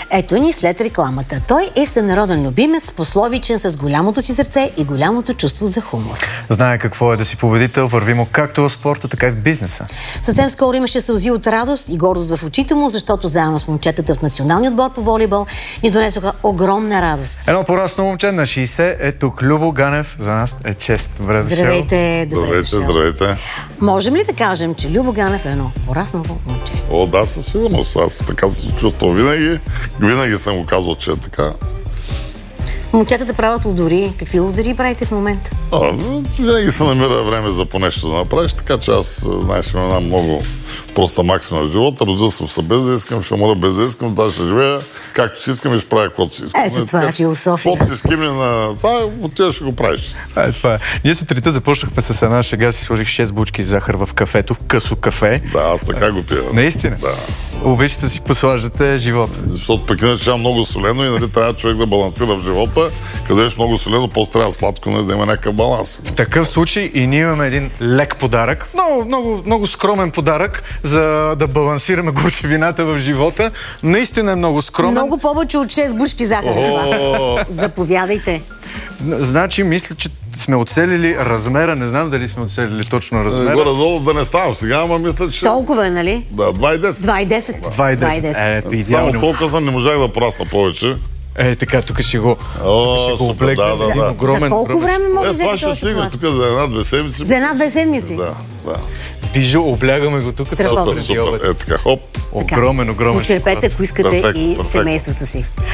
Ето ни след рекламата. Той е всенароден любимец, пословичен с голямото си сърце и голямото чувство за хумор. Знае какво е да си победител, върви му както в спорта, така и в бизнеса. Съвсем скоро имаше сълзи от радост и гордост в очите му, защото заедно с момчетата от националния отбор по волейбол ни донесоха огромна радост. Едно порасно момче на 60 е тук. Любо Ганев. За нас е чест. Добре дошъл. Здравейте, добре дошъл. Здравейте. Можем ли да кажем, че Любо Ганев е едно пораснало момче? О, да, със сигурност. Аз така се чувствам винаги съм го казвал, че е така. Момчетата правят лудори. Какви лудори правите в момента? Винаги се намира време за по нещо да направиш, така че аз, знаеш, имам една много проста максима в живота. Родил съм се без да искам, ще мора без да искам, да ще живея както си искам и ще правя каквото си искам. Ето, това е философия. Под ти скимни на това, отиваш ще го правиш. Това е. Ние сутринта започнахме с една шега, си сложих 6 бучки захар в кафето, в късо кафе. Да, аз така го пия. Наистина? Да. Обичате да си послаждате живота. Защото пък иначе много солено и нали, трябва човек да балансира в живота. Къде е много солено, после трябва сладко, да има някакъв баланс. В такъв случай и ние имаме един лек подарък, много скромен подарък, за да балансираме горчевината в живота. Наистина е много скромен. Много повече от 6 бушки захар. Заповядайте. Значи, мисля, че сме оцелили размера. Не знам дали сме оцелили точно размера. Горе-долу да не ставам сега, ама мисля, че... Толкова е, нали? Да, 2,10. 2,10. Ето, идеално. Само толкова съм, не можах да порасна повече. Така, тук ще го облегнем. За колко време може да взете това ще стигне тук за една-две седмици. За една-две седмици? Да. Бижу, облягаме го тук. Супер. Така, хоп. Огромен. Почерпете, ако искате и семейството си.